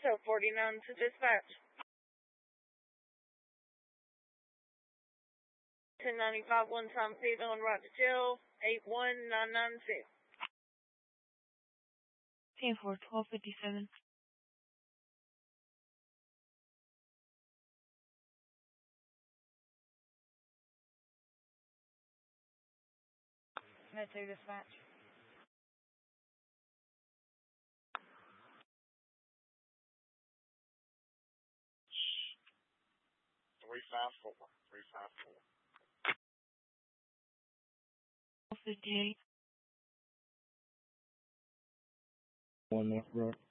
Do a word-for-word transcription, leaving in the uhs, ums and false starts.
Show forty-nine to dispatch. ten ninety-five, one time paid on route to jail, eight one nine nine two. ten four, twelve fifty-seven. Med two dispatch. Three five four. Three five four. twelve fifty-eight. One North Road.